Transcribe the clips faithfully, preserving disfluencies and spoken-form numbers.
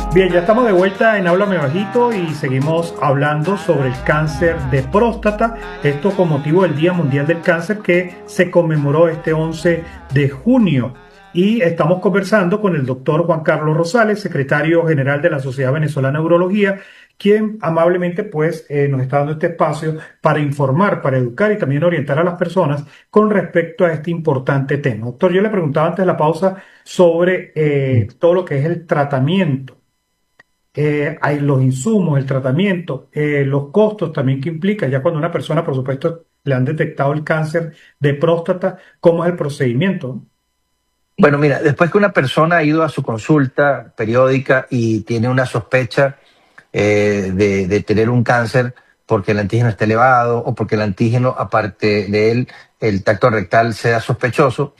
Bien, ya estamos de vuelta en Háblame Bajito y seguimos hablando sobre el cáncer de próstata. Esto con motivo del Día Mundial del Cáncer que se conmemoró este once de junio. Y estamos conversando con el doctor Juan Carlos Rosales, secretario general de la Sociedad Venezolana de Urología, quien amablemente pues eh, nos está dando este espacio para informar, para educar y también orientar a las personas con respecto a este importante tema. Doctor, yo le preguntaba antes de la pausa sobre eh, todo lo que es el tratamiento, eh, hay los insumos, el tratamiento, eh, los costos también que implica, ya cuando una persona, por supuesto, le han detectado el cáncer de próstata, ¿cómo es el procedimiento? Bueno, mira, después que una persona ha ido a su consulta periódica y tiene una sospecha eh, de, de tener un cáncer porque el antígeno está elevado o porque el antígeno, aparte de él, el tacto rectal sea sospechoso,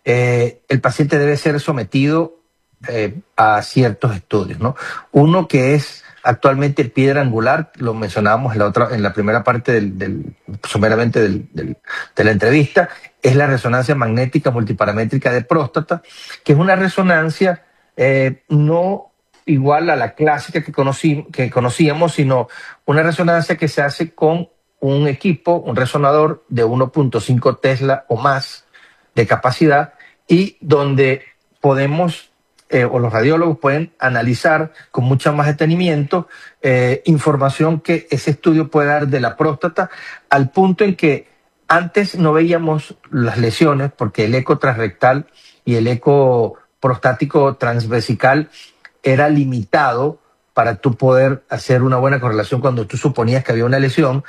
eh, el paciente debe ser sometido eh, a ciertos estudios, ¿no? Uno que es actualmente piedra angular, lo mencionábamos en la otra, en la primera parte del, del someramente del, del, de la entrevista, es la resonancia magnética multiparamétrica de próstata, que es una resonancia eh, no igual a la clásica que, conocí, que conocíamos, sino una resonancia que se hace con un equipo, un resonador de uno punto cinco Tesla o más de capacidad y donde podemos Eh, o los radiólogos pueden analizar con mucho más detenimiento eh, información que ese estudio puede dar de la próstata, al punto en que antes no veíamos las lesiones porque el eco transrectal y el eco prostático transvesical era limitado para tú poder hacer una buena correlación cuando tú suponías que había una lesión.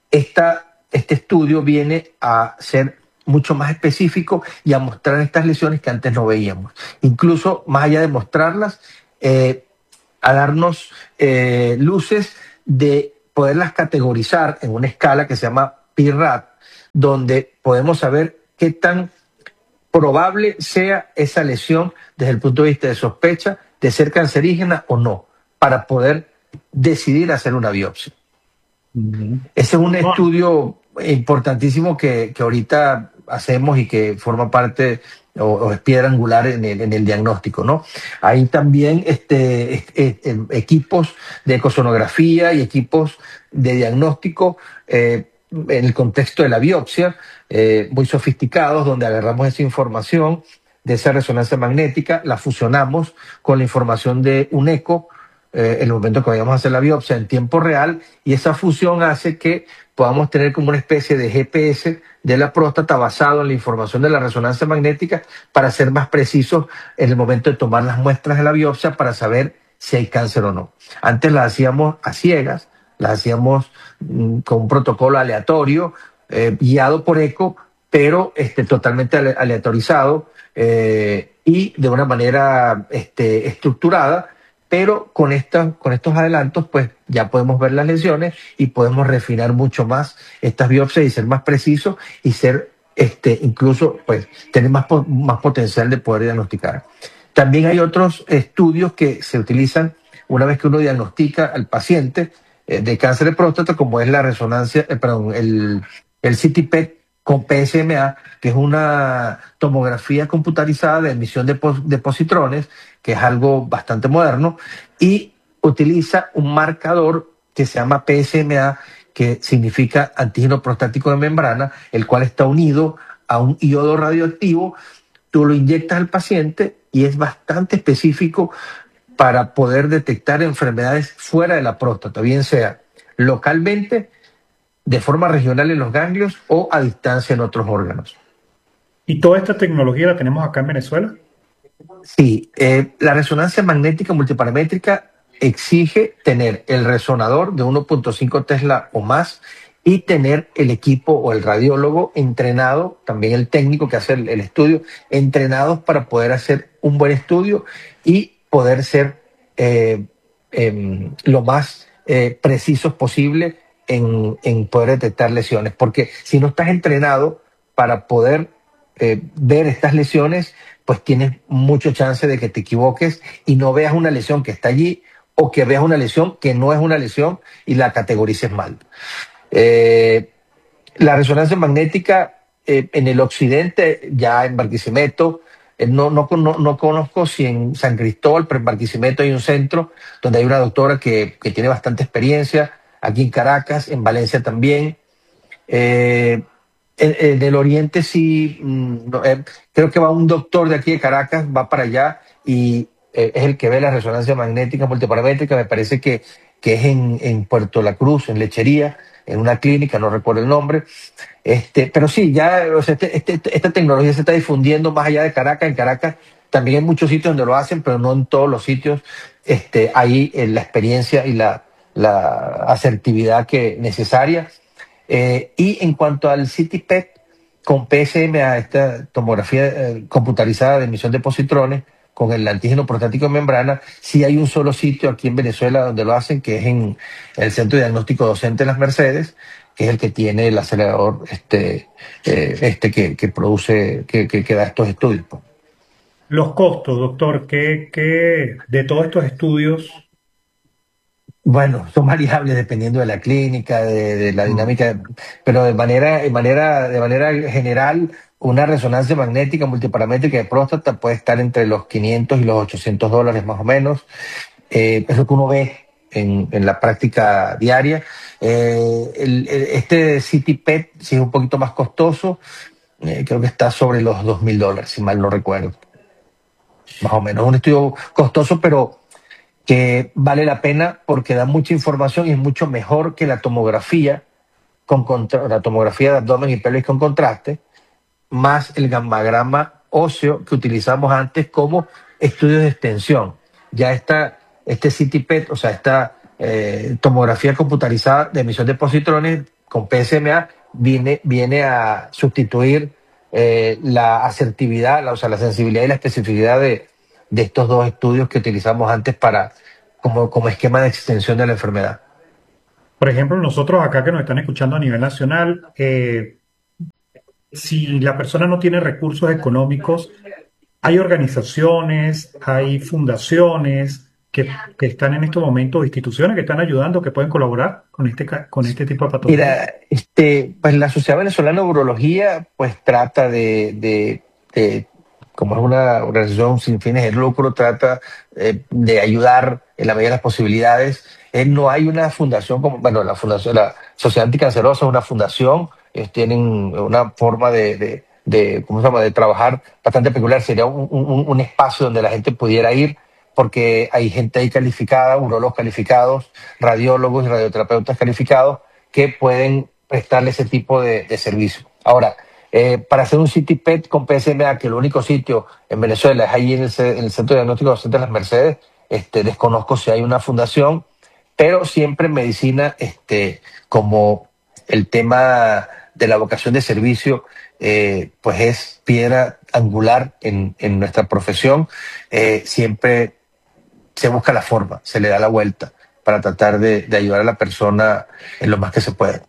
Esta, este estudio viene a ser mucho más específico y a mostrar estas lesiones que antes no veíamos. Incluso, más allá de mostrarlas, eh, a darnos eh, luces de poderlas categorizar en una escala que se llama P I R A T, donde podemos saber qué tan probable sea esa lesión desde el punto de vista de sospecha de ser cancerígena o no, para poder decidir hacer una biopsia. Uh-huh. Ese es un estudio importantísimo que, que ahorita hacemos y que forma parte o, o es piedra angular en el, en el diagnóstico, ¿no? Hay también este, este, equipos de ecosonografía y equipos de diagnóstico eh, en el contexto de la biopsia, eh, muy sofisticados, donde agarramos esa información de esa resonancia magnética, la fusionamos con la información de un eco, Eh, en el momento que vayamos a hacer la biopsia en tiempo real, y esa fusión hace que podamos tener como una especie de G P S de la próstata basado en la información de la resonancia magnética para ser más precisos en el momento de tomar las muestras de la biopsia para saber si hay cáncer o no. Antes las hacíamos a ciegas, las hacíamos mm, con un protocolo aleatorio, eh, guiado por eco, pero este, totalmente ale aleatorizado eh, y de una manera este, estructurada. Pero con, esta, con estos adelantos, pues ya podemos ver las lesiones y podemos refinar mucho más estas biopsias y ser más precisos y ser, este, incluso, pues, tener más, más potencial de poder diagnosticar. También hay otros estudios que se utilizan una vez que uno diagnostica al paciente eh, de cáncer de próstata, como es la resonancia, eh, perdón, el, el C T P E T con P S M A, que es una tomografía computarizada de emisión de, pos de positrones, que es algo bastante moderno, y utiliza un marcador que se llama P S M A, que significa antígeno prostático de membrana, el cual está unido a un iodo radioactivo. Tú lo inyectas al paciente y es bastante específico para poder detectar enfermedades fuera de la próstata, bien sea localmente, de forma regional en los ganglios o a distancia en otros órganos. ¿Y toda esta tecnología la tenemos acá en Venezuela? Sí, eh, la resonancia magnética multiparamétrica exige tener el resonador de uno punto cinco Tesla o más y tener el equipo o el radiólogo entrenado, también el técnico que hace el, el estudio, entrenados para poder hacer un buen estudio y poder ser eh, eh, lo más eh, precisos posible en, en poder detectar lesiones. Porque si no estás entrenado para poder eh, ver estas lesiones, pues tienes mucho chance de que te equivoques y no veas una lesión que está allí o que veas una lesión que no es una lesión y la categorices mal. Eh, la resonancia magnética eh, en el occidente, ya en Barquisimeto, Eh, no, no, no, no conozco si en San Cristóbal, pero en Barquisimeto hay un centro donde hay una doctora que, que tiene bastante experiencia, aquí en Caracas, en Valencia también. Eh, en, en el oriente sí, mm, no, eh, creo que va un doctor de aquí de Caracas, va para allá y eh, es el que ve la resonancia magnética multiparamétrica, me parece que, que es en, en Puerto La Cruz, en Lechería, en una clínica, no recuerdo el nombre. Este, pero sí, ya o sea, este, este- esta tecnología se está difundiendo más allá de Caracas. En Caracas también hay muchos sitios donde lo hacen, pero no en todos los sitios este, hay eh, la experiencia y la, la asertividad que, necesaria. Eh, y en cuanto al C T P E T, con P S M A, esta tomografía eh, computarizada de emisión de positrones, con el antígeno prostático de membrana, sí hay un solo sitio aquí en Venezuela donde lo hacen, que es en el Centro de Diagnóstico Docente de Las Mercedes, que es el que tiene el acelerador este, eh, este que, que produce, que, que, que da estos estudios, pues. Los costos, doctor, ¿qué, qué de todos estos estudios? Bueno, son variables dependiendo de la clínica, de, de la Mm. dinámica, pero de manera, de manera, de manera general, una resonancia magnética multiparamétrica de próstata puede estar entre los quinientos y los ochocientos dólares más o menos. Eh, es lo que uno ve en, en la práctica diaria. Eh, el- el- este C T P E T, si es un poquito más costoso, eh, creo que está sobre los dos mil dólares, si mal no recuerdo, más o menos. Es un estudio costoso, pero que vale la pena porque da mucha información y es mucho mejor que la tomografía con contra- la tomografía de abdomen y pelvis con contraste, más el gammagrama óseo que utilizamos antes como estudios de extensión. Ya está este C T P E T, o sea, esta eh, tomografía computarizada de emisión de positrones con P S M A viene, viene a sustituir eh, la asertividad, la, o sea, la sensibilidad y la especificidad de, de estos dos estudios que utilizamos antes para como, como esquema de extensión de la enfermedad. Por ejemplo, nosotros acá que nos están escuchando a nivel nacional, eh, si la persona no tiene recursos económicos, hay organizaciones, hay fundaciones que, que están en estos momentos, instituciones que están ayudando, que pueden colaborar con este, ca- con este tipo de patología. Mira, este, pues la Sociedad Venezolana de Urología pues trata de, de, de- como es una organización sin fines de lucro, trata eh, de ayudar en la medida de las posibilidades. Eh, no hay una fundación como, bueno, la fundación, la Sociedad Anticancerosa es una fundación, ellos tienen una forma de, de, de, ¿cómo se llama?, de trabajar bastante peculiar. Sería un, un, un espacio donde la gente pudiera ir porque hay gente ahí calificada, urólogos calificados, radiólogos y radioterapeutas calificados que pueden prestarle ese tipo de, de servicio. Ahora, eh, para hacer un C T P E T con P S M A, que el único sitio en Venezuela es ahí en el, en el Centro de Diagnóstico Docente de Las Mercedes, este, desconozco si hay una fundación, pero siempre en medicina, este, como el tema de la vocación de servicio, eh, pues es piedra angular en, en nuestra profesión, eh, siempre se busca la forma, se le da la vuelta para tratar de, de ayudar a la persona en lo más que se puede.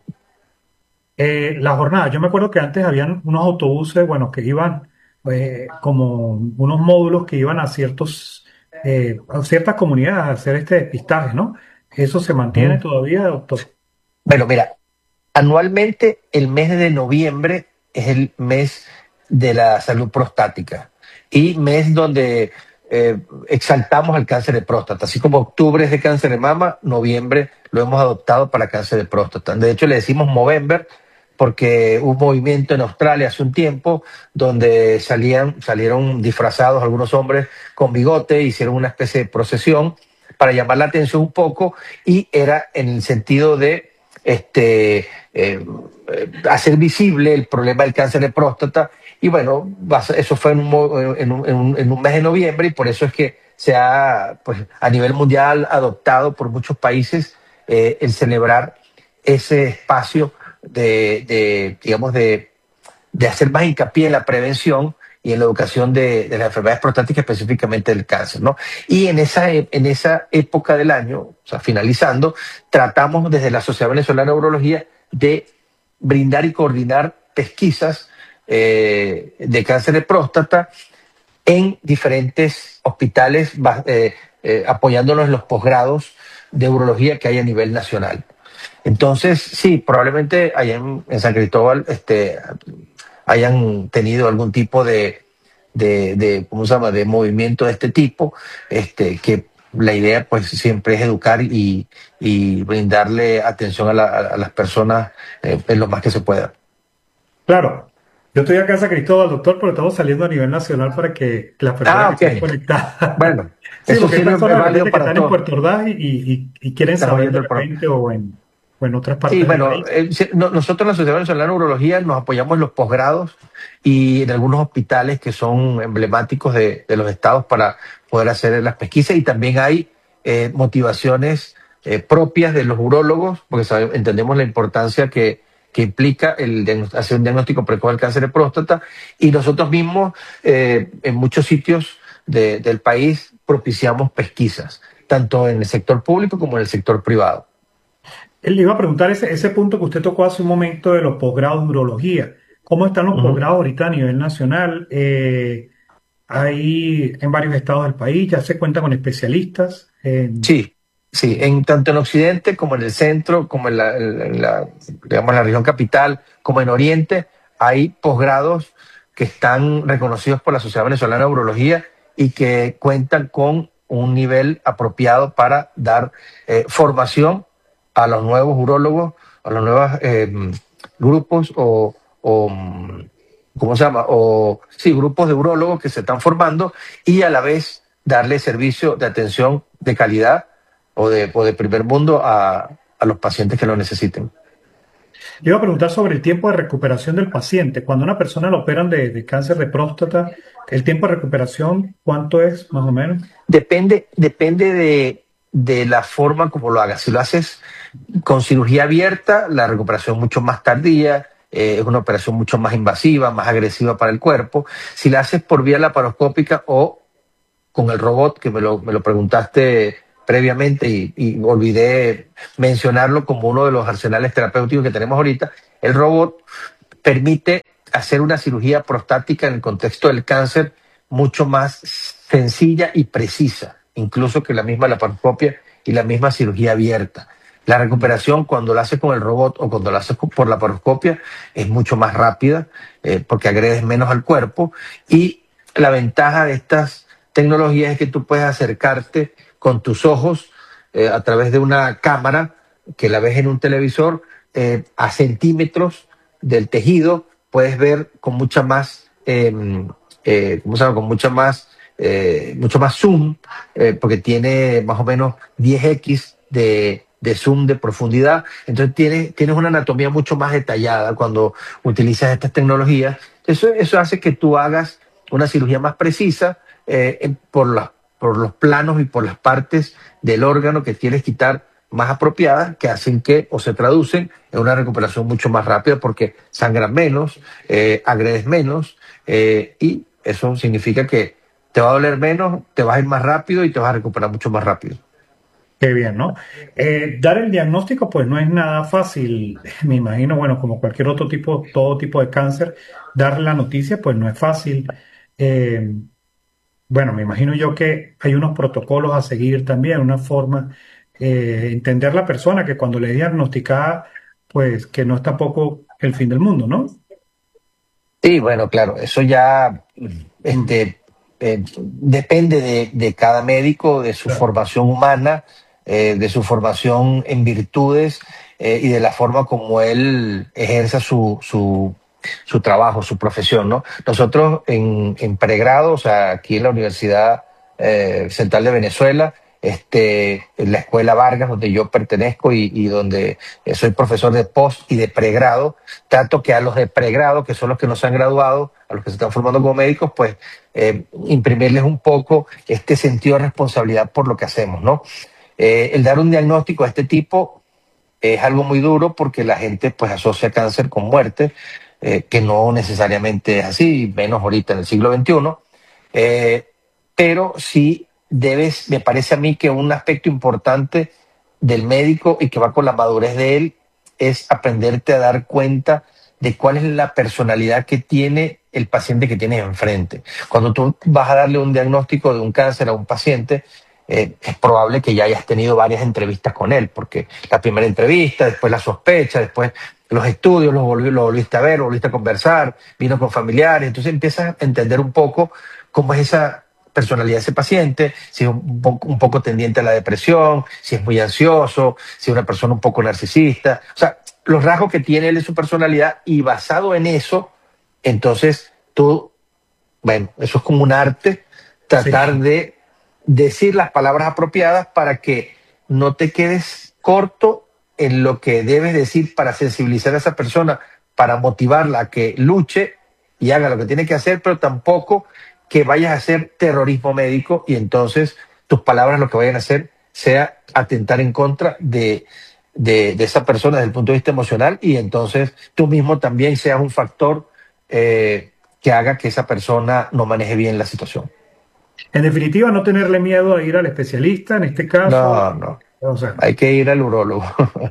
Eh, la jornada, yo me acuerdo que antes habían unos autobuses, bueno, que iban eh, como unos módulos que iban a ciertos, eh, a ciertas comunidades a hacer este depistaje, ¿no? Eso se mantiene Ujú. todavía, doctor. Bueno, mira, anualmente el mes de noviembre es el mes de la salud prostática y mes donde eh, exaltamos el cáncer de próstata. Así como octubre es de cáncer de mama, noviembre lo hemos adoptado para cáncer de próstata. De hecho, le decimos Movember porque hubo un movimiento en Australia hace un tiempo donde salían, salieron disfrazados algunos hombres con bigote, hicieron una especie de procesión para llamar la atención un poco y era en el sentido de este, eh, eh, hacer visible el problema del cáncer de próstata. Y bueno, eso fue en un, en un, en un, en un mes de noviembre y por eso es que se ha, pues, a nivel mundial adoptado por muchos países eh, el celebrar ese espacio de, de digamos, de, de hacer más hincapié en la prevención y en la educación de, de las enfermedades prostáticas, específicamente del cáncer, ¿no? Y en esa, en esa época del año, o sea, finalizando, tratamos desde la Sociedad Venezolana de Urología de brindar y coordinar pesquisas eh, de cáncer de próstata en diferentes hospitales, eh, eh, apoyándonos en los posgrados de urología que hay a nivel nacional. Entonces, sí, probablemente allá en, en San Cristóbal este, hayan tenido algún tipo de, de, de, ¿cómo se llama?, de movimiento de este tipo, este, que la idea pues siempre es educar y, y brindarle atención a, la, a las personas eh, en lo más que se pueda. Claro, yo estoy acá en San Cristóbal, doctor, pero estamos saliendo a nivel nacional para que las personas Ah, que ok. estén conectadas. Bueno, Sí, eso porque hay sirve, es personas de válido repente que para están en todos. Puerto Ordaz y, y- y quieren Están saber de oyendo el programa. repente o en, o en otras Sí, partes del bueno, país. eh, se- no- nosotros en la Sociedad Venezolana de Neurología nos apoyamos en los posgrados y en algunos hospitales que son emblemáticos de, de los estados para poder hacer las pesquisas, y también hay eh, motivaciones eh, propias de los urólogos, porque sabe- entendemos la importancia que, que implica el diagnos- hacer un diagnóstico precoz del cáncer de próstata, y nosotros mismos eh, en muchos sitios de- del país propiciamos pesquisas, tanto en el sector público como en el sector privado. Él le iba a preguntar ese, ese punto que usted tocó hace un momento de los posgrados de urología. ¿Cómo están los Ujú. posgrados ahorita a nivel nacional? Eh, hay en varios estados del país, ya se cuenta con especialistas. En- Sí, sí, en tanto en Occidente como en el centro, como en la, en la, digamos, en la región capital, como en Oriente, hay posgrados que están reconocidos por la Sociedad Venezolana de Urología y que cuentan con un nivel apropiado para dar eh, formación a los nuevos urólogos, a los nuevos eh, grupos o, o, mm, ¿cómo se llama? O sí, grupos de urólogos que se están formando, y a la vez darle servicio de atención de calidad o de, o de primer mundo a, a los pacientes que lo necesiten. Le iba a preguntar sobre el tiempo de recuperación del paciente. Cuando una persona lo operan de, de cáncer de próstata, el tiempo de recuperación, ¿cuánto es más o menos? Depende, depende de, de la forma como lo hagas. Si lo haces con cirugía abierta, la recuperación es mucho más tardía, eh, es una operación mucho más invasiva, más agresiva para el cuerpo. Si la haces por vía laparoscópica o con el robot, que me lo, me lo preguntaste previamente y, y olvidé mencionarlo como uno de los arsenales terapéuticos que tenemos ahorita, el robot permite hacer una cirugía prostática en el contexto del cáncer mucho más sencilla y precisa, incluso que la misma laparoscopia y la misma cirugía abierta. La recuperación cuando la haces con el robot o cuando la haces por laparoscopia es mucho más rápida, eh, porque agredes menos al cuerpo, y la ventaja de estas tecnologías es que tú puedes acercarte con tus ojos eh, a través de una cámara que la ves en un televisor eh, a centímetros del tejido, puedes ver con mucha más, eh, eh, ¿cómo se llama? Con mucha más, eh, mucho más zoom, eh, porque tiene más o menos diez equis de, de zoom de profundidad. Entonces tienes, tienes una anatomía mucho más detallada cuando utilizas estas tecnologías. Eso, eso hace que tú hagas una cirugía más precisa eh, en- por, la- por los planos y por las partes del órgano que quieres quitar más apropiadas, que hacen que o se traducen en una recuperación mucho más rápida porque sangran menos, eh, agredes menos, eh, y eso significa que te va a doler menos, te vas a ir más rápido y te vas a recuperar mucho más rápido. Qué bien, ¿no? Eh, dar el diagnóstico, pues no es nada fácil. Me imagino, bueno, como cualquier otro tipo, todo tipo de cáncer, dar la noticia, pues no es fácil. Eh, bueno, me imagino yo que hay unos protocolos a seguir también, una forma, eh, entender la persona que cuando le diagnostica, pues que no es tampoco el fin del mundo, ¿no? Sí, bueno, claro, eso ya Mm, este, eh, depende de, de cada médico, de su claro. formación humana, eh, de su formación en virtudes, eh, y de la forma como él ejerza su, su, su trabajo, su profesión, ¿no? Nosotros en, en pregrado, o sea, aquí en la Universidad eh, Central de Venezuela, este, en la Escuela Vargas, donde yo pertenezco y, y donde eh, soy profesor de post y de pregrado, tanto que a los de pregrado, que son los que no se han graduado, a los que se están formando como médicos, pues eh, imprimirles un poco este sentido de responsabilidad por lo que hacemos, ¿no? Eh, el dar un diagnóstico de este tipo es algo muy duro porque la gente pues asocia cáncer con muerte, eh, que no necesariamente es así, menos ahorita en el siglo veintiuno, eh, pero sí debes, me parece a mí que un aspecto importante del médico y que va con la madurez de él es aprenderte a dar cuenta de cuál es la personalidad que tiene el paciente que tienes enfrente. Cuando tú vas a darle un diagnóstico de un cáncer a un paciente, eh, es probable que ya hayas tenido varias entrevistas con él, porque la primera entrevista, después la sospecha, después los estudios, lo, volví, lo volviste a ver, lo volviste a conversar, vino con familiares, entonces empiezas a entender un poco cómo es esa personalidad de ese paciente, si es un poco, un poco tendiente a la depresión, si es muy ansioso, si es una persona un poco narcisista, o sea, los rasgos que tiene él en su personalidad, y basado en eso, entonces tú, bueno, eso es como un arte, tratar Sí. de decir las palabras apropiadas para que no te quedes corto en lo que debes decir para sensibilizar a esa persona, para motivarla a que luche y haga lo que tiene que hacer, pero tampoco que vayas a hacer terrorismo médico y entonces tus palabras lo que vayan a hacer sea atentar en contra de, de, de esa persona desde el punto de vista emocional, y entonces tú mismo también seas un factor eh, que haga que esa persona no maneje bien la situación. En definitiva, no tenerle miedo a ir al especialista, en este caso, No, no. o sea, Hay que ir al urólogo.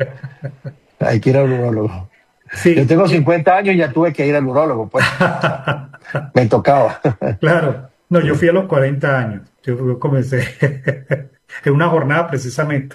Hay que ir al urólogo. Yo sí, tengo eh, cincuenta años y ya tuve que ir al urólogo, pues. O sea, me tocaba. claro. No, yo Sí. fui a los cuarenta años. Yo comencé en una jornada precisamente.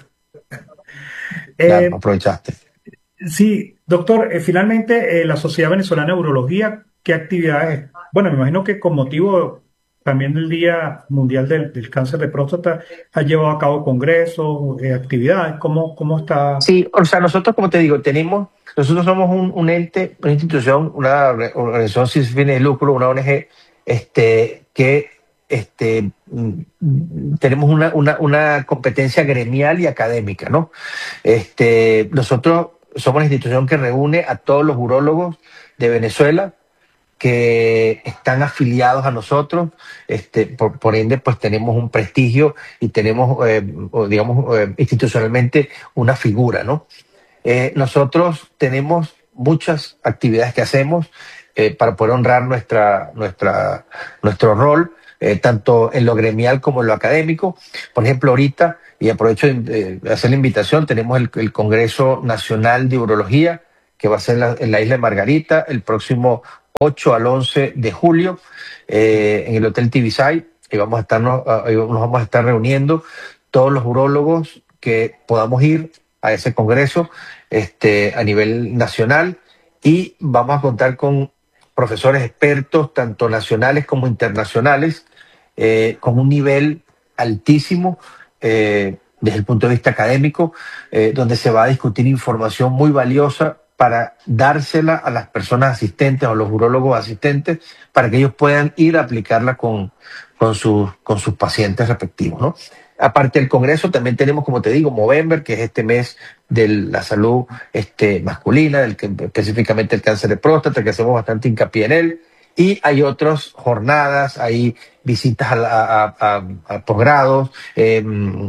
Claro, Eh, aprovechaste. sí, doctor, eh, finalmente eh, la Sociedad Venezolana de Urología, ¿qué actividades? Bueno, me imagino que con motivo también del Día Mundial del, del Cáncer de Próstata ha llevado a cabo congresos, eh, actividades. ¿Cómo, cómo está? Sí, o sea, nosotros, como te digo, tenemos, nosotros somos un, un ente, una institución, una orga- organización sin fines de lucro, una O N G, este, que este, mm, tenemos una, una, una competencia gremial y académica, ¿no? Este, nosotros somos la institución que reúne a todos los urólogos de Venezuela que están afiliados a nosotros, este, por, por ende, pues tenemos un prestigio y tenemos, eh, o digamos, eh, institucionalmente una figura, ¿no? Eh, nosotros tenemos muchas actividades que hacemos eh, para poder honrar nuestra, nuestra, nuestro rol, eh, tanto en lo gremial como en lo académico. Por ejemplo, ahorita, y aprovecho de eh, hacer la invitación, tenemos el, el Congreso Nacional de Urología, que va a ser en la, en la isla de Margarita el próximo ocho al once de julio, eh, en el Hotel Tibisay, y vamos a estarnos, uh, nos vamos a estar reuniendo todos los urólogos que podamos ir a ese congreso este, a nivel nacional, y vamos a contar con profesores expertos, tanto nacionales como internacionales, eh, con un nivel altísimo eh, desde el punto de vista académico, eh, donde se va a discutir información muy valiosa para dársela a las personas asistentes o los urólogos asistentes para que ellos puedan ir a aplicarla con, con, sus, con sus pacientes respectivos, ¿no? Aparte del Congreso, también tenemos, como te digo, Movember, que es este mes de la salud este, masculina, del que, específicamente el cáncer de próstata, que hacemos bastante hincapié en él. Y hay otras jornadas, hay visitas a, a, a, a posgrados, eh,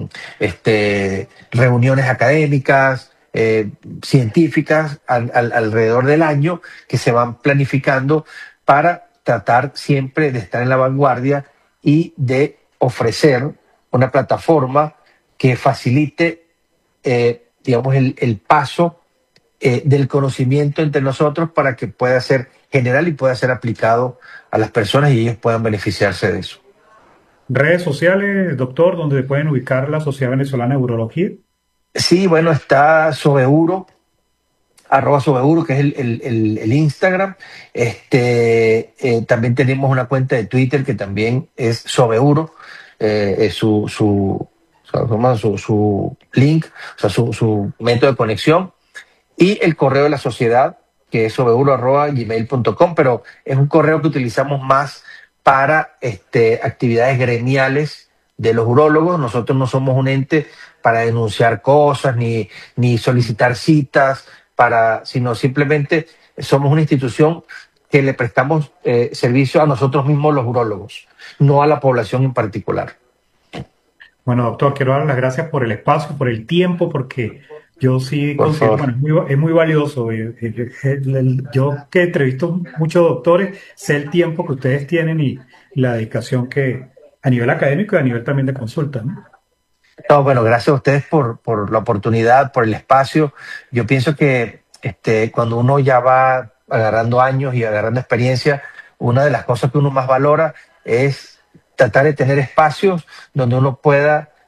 este, reuniones académicas, eh, científicas al, al, alrededor del año, que se van planificando para tratar siempre de estar en la vanguardia y de ofrecer una plataforma que facilite, eh, digamos, el, el paso eh, del conocimiento entre nosotros para que pueda ser general y pueda ser aplicado a las personas y ellos puedan beneficiarse de eso. Redes sociales, doctor, donde pueden ubicar la Sociedad Venezolana de Urología. Sí, bueno, está Sobeuro, arroba Sobeuro, que es el, el, el, el Instagram. Este, eh, también tenemos una cuenta de Twitter que también es Sobeuro, eh, es su, su, su, su, su link, o sea, su, su método de conexión. Y el correo de la sociedad, que es sobeuro arroba gmail punto com, pero es un correo que utilizamos más para este, actividades gremiales de los urólogos. Nosotros no somos un ente para denunciar cosas ni, ni solicitar citas, para, sino simplemente somos una institución que le prestamos eh, servicio a nosotros mismos los urólogos, no a la población en particular. Bueno, doctor, quiero dar las gracias por el espacio, por el tiempo, porque yo sí Por considero, favor. bueno, es muy, es muy valioso. eh, eh, el- el- Yo que entrevisto muchos doctores, sé el tiempo que ustedes tienen y la dedicación que a nivel académico y a nivel también de consulta, ¿no? No, bueno, gracias a ustedes por, por la oportunidad, por el espacio. Yo pienso que este, cuando uno ya va agarrando años y agarrando experiencia, una de las cosas que uno más valora es tratar de tener espacios donde uno pueda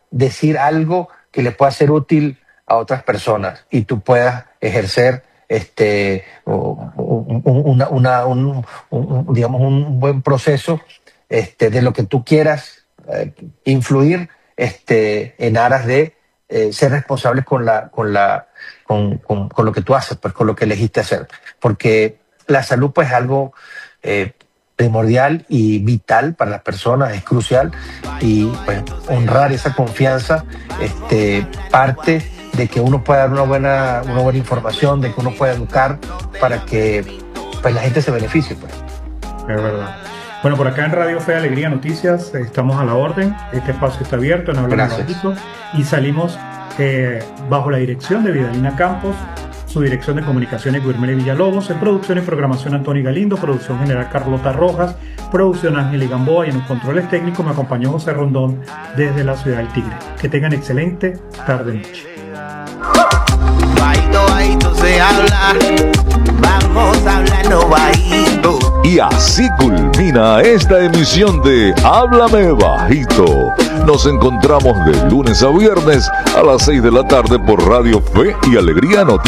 decir algo que le pueda ser útil a otras personas y tú puedas ejercer este un, una, una, un, un, digamos un buen proceso este, de lo que tú quieras eh, influir este, en aras de eh, ser responsables con la con la con, con, con lo que tú haces, pues con lo que elegiste hacer, porque la salud pues es algo eh, primordial y vital para las personas, es crucial, y pues honrar esa confianza este, parte de que uno pueda dar una buena, una buena información, de que uno pueda educar para que pues, la gente se beneficie. Pues. Es verdad. Bueno, por acá en Radio Fe Alegría Noticias estamos a la orden. Este espacio está abierto en Háblame Bajito y salimos eh, bajo la dirección de Vidalina Campos, su dirección de comunicaciones Guillermo Villalobos, en producción y programación Antonio Galindo, producción general Carlota Rojas, producción Ángel Gamboa y en los controles técnicos me acompañó José Rondón desde la ciudad del Tigre. Que tengan excelente tarde-noche. Bajito, bajito se habla, vamos hablando bajito. Y así culmina esta emisión de Háblame Bajito. Nos encontramos de lunes a viernes a las seis de la tarde por Radio Fe y Alegría Noticias.